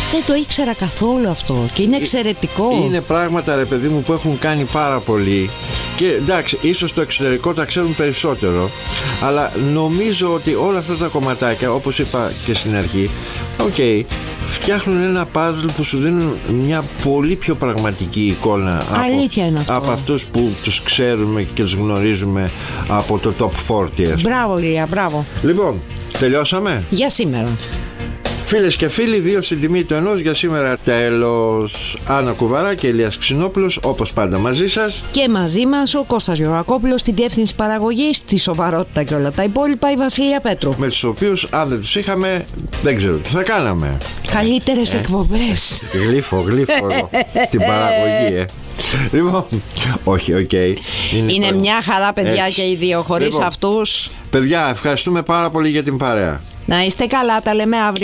Δεν το ήξερα καθόλου αυτό και είναι εξαιρετικό. Είναι πράγματα, ρε παιδί μου, που έχουν κάνει πάρα πολύ. Και εντάξει, ίσως στο εξωτερικό τα ξέρουν περισσότερο, αλλά νομίζω ότι όλα αυτά τα κομματάκια, όπως είπα και στην αρχή, φτιάχνουν ένα puzzle που σου δίνουν μια πολύ πιο πραγματική εικόνα από αυτούς που τους ξέρουμε και τους γνωρίζουμε από το Top 40. Μπράβο, Ηλία, μπράβο. Λοιπόν, τελειώσαμε για σήμερα. Φίλες και φίλοι, 2 στην τιμή του ενός για σήμερα. Τέλος. Άννα Κουβαρά και Ηλίας Ξινόπουλος, όπως πάντα μαζί σας. Και μαζί μας ο Κώστας Γεωργακόπουλος στη διεύθυνση παραγωγής, τη σοβαρότητα και όλα τα υπόλοιπα, η Βασιλεία Πέτρου. Με τους οποίους, αν δεν τους είχαμε, δεν ξέρω τι θα κάναμε. Καλύτερες εκπομπές. Γλύφω εδώ την παραγωγή, Λοιπόν, όχι, είναι μια χαρά, παιδιά, έτσι. Και οι δύο χωρίς αυτούς. Παιδιά, ευχαριστούμε πάρα πολύ για την παρέα. Να είστε καλά, τα λέμε αύριο.